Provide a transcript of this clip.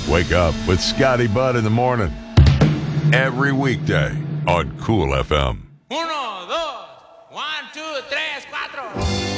Wake up with Scotty Budd in the morning. Every weekday on Cool FM. Uno, dos, 1, 2, 3, 4.